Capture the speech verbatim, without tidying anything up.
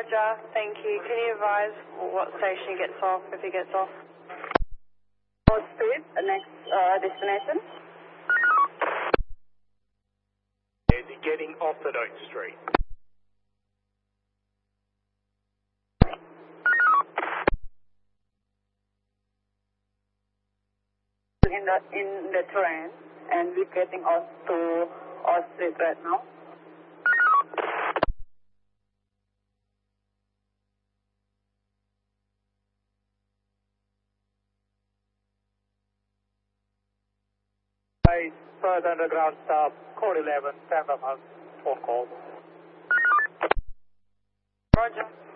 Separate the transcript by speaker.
Speaker 1: Roger, thank you. Can you advise what station he gets off, if he gets off?
Speaker 2: Old Street, the next uh, destination.
Speaker 3: Is he getting off at Oak Street?
Speaker 2: In the in the train, and we're getting off to Old Street right now.
Speaker 3: Third Underground stop, code eleven, stand up, phone call.
Speaker 1: Roger.